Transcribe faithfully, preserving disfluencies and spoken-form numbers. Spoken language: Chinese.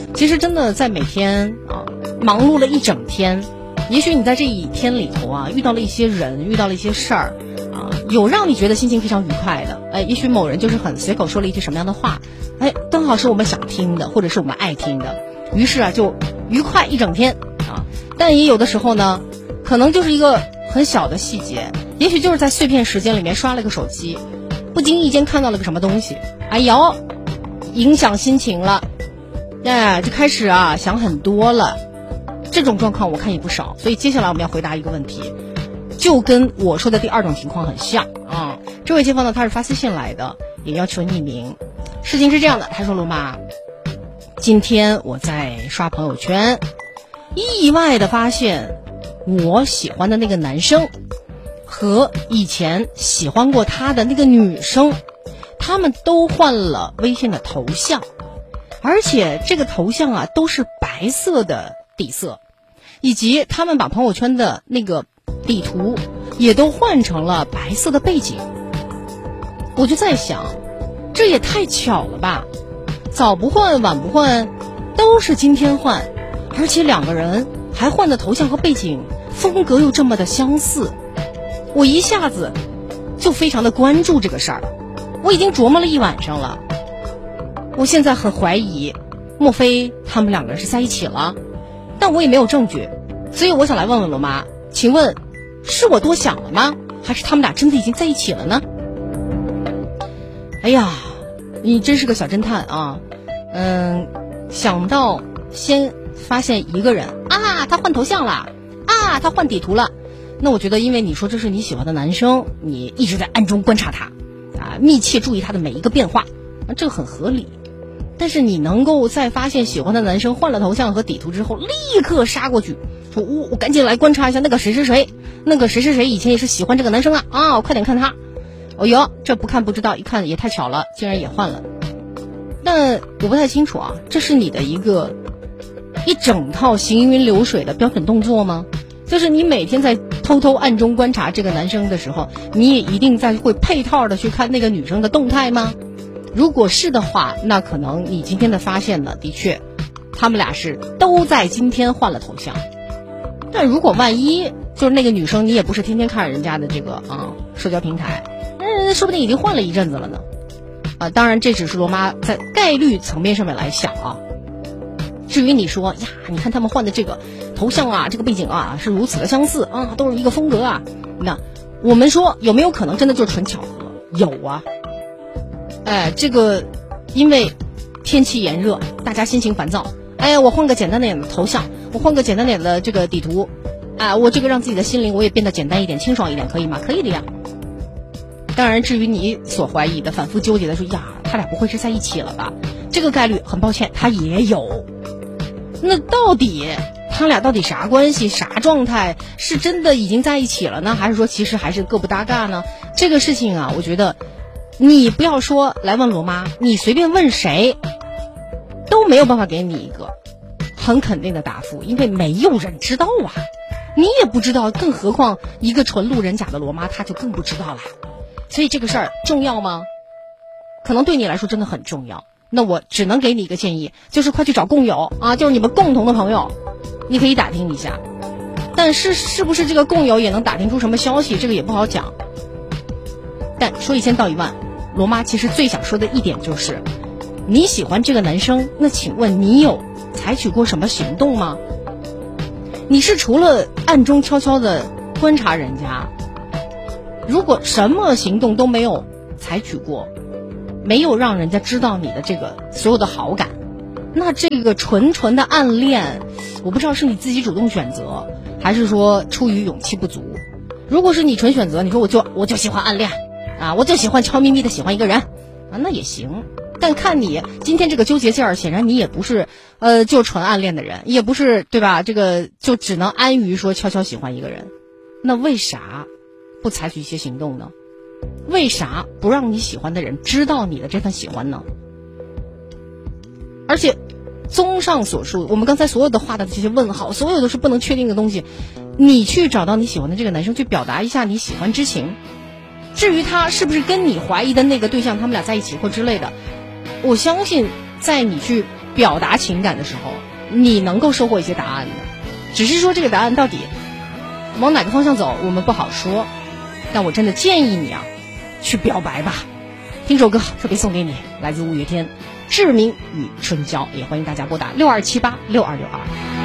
其实真的在每天啊忙碌了一整天，也许你在这一天里头啊遇到了一些人，遇到了一些事儿啊，有让你觉得心情非常愉快的，哎，也许某人就是很随口说了一句什么样的话，哎，刚好是我们想听的，或者是我们爱听的，于是啊就愉快一整天啊。但也有的时候呢，可能就是一个很小的细节，也许就是在碎片时间里面刷了个手机，不经意间看到了个什么东西，哎呦，影响心情了，哎，就开始啊想很多了。这种状况我看也不少，所以接下来我们要回答一个问题，就跟我说的第二种情况很像啊、嗯。这位街坊呢，他是发私信来的，也要求匿名。事情是这样的，他说罗妈，今天我在刷朋友圈，意外的发现我喜欢的那个男生和以前喜欢过他的那个女生，他们都换了微信的头像，而且这个头像啊都是白色的底色，以及他们把朋友圈的那个底图也都换成了白色的背景。我就在想，这也太巧了吧，早不换晚不换都是今天换，而且两个人还换的头像和背景风格又这么的相似。我一下子就非常的关注这个事儿，我已经琢磨了一晚上了。我现在很怀疑，莫非他们两个人是在一起了？但我也没有证据，所以我想来问问罗妈，请问是我多想了吗？还是他们俩真的已经在一起了呢？哎呀，你真是个小侦探啊！嗯，想到先发现一个人啊，他换头像了啊，他换底图了，那我觉得因为你说这是你喜欢的男生，你一直在暗中观察他啊，密切注意他的每一个变化，啊，这个很合理。但是你能够在发现喜欢的男生换了头像和底图之后立刻杀过去，说我我赶紧来观察一下那个谁谁谁，那个谁谁谁以前也是喜欢这个男生啊啊，我快点看他。哦哟，这不看不知道，一看也太巧了，竟然也换了。但我不太清楚啊，这是你的一个一整套行云流水的标准动作吗？就是你每天在偷偷暗中观察这个男生的时候，你也一定在会配套的去看那个女生的动态吗？如果是的话，那可能你今天的发现呢，的确他们俩是都在今天换了头像。但如果万一就是那个女生你也不是天天看人家的这个啊社交平台，那说不定已经换了一阵子了呢。啊，当然这只是罗妈在概率层面上面来想啊。至于你说呀，你看他们换的这个头像啊，这个背景啊是如此的相似啊，都是一个风格啊，那我们说有没有可能真的就是纯巧合？有啊。哎，这个因为天气炎热，大家心情烦躁，哎呀，我换个简单点的头像，我换个简单点的这个底图，啊，我这个让自己的心灵我也变得简单一点，清爽一点，可以吗？可以的呀。当然，至于你所怀疑的、反复纠结的说呀，他俩不会是在一起了吧？这个概率很抱歉，他也有。那到底他俩到底啥关系、啥状态？是真的已经在一起了呢，还是说其实还是各不搭嘎呢？这个事情啊，我觉得你不要说来问罗妈，你随便问谁都没有办法给你一个很肯定的答复，因为没有人知道啊，你也不知道，更何况一个纯路人甲的罗妈，她就更不知道了。所以这个事儿重要吗？可能对你来说真的很重要。那我只能给你一个建议，就是快去找共友啊，就是你们共同的朋友，你可以打听一下。但是是不是这个共友也能打听出什么消息，这个也不好讲。但说一千道一万，罗妈其实最想说的一点就是，你喜欢这个男生，那请问你有采取过什么行动吗？你是除了暗中悄悄的观察人家，如果什么行动都没有采取过，没有让人家知道你的这个所有的好感，那这个纯纯的暗恋，我不知道是你自己主动选择，还是说出于勇气不足。如果是你纯选择，你说我就我就喜欢暗恋啊，我就喜欢悄咪咪的喜欢一个人啊，那也行。但看你今天这个纠结劲儿，显然你也不是呃就纯暗恋的人，也不是对吧？这个就只能安于说悄悄喜欢一个人，那为啥不采取一些行动呢？为啥不让你喜欢的人知道你的这份喜欢呢？而且综上所述，我们刚才所有的画的这些问号，所有都是不能确定的东西，你去找到你喜欢的这个男生，去表达一下你喜欢之情。至于他是不是跟你怀疑的那个对象他们俩在一起或之类的，我相信在你去表达情感的时候，你能够收获一些答案的。只是说这个答案到底往哪个方向走，我们不好说。但我真的建议你啊，去表白吧。听首歌特别送给你，来自五月天《志明与春娇》，也欢迎大家拨打六二七八六二六二。